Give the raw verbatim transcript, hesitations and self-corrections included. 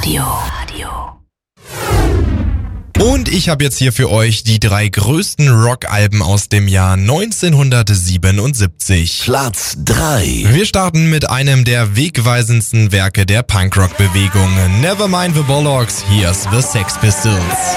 Radio. Und ich habe jetzt hier für euch die drei größten Rockalben aus dem Jahr neunzehnhundertsiebenundsiebzig. Platz drei. Wir starten mit einem der wegweisendsten Werke der Punkrock-Bewegung. Nevermind the Bollocks, here's the Sex Pistols.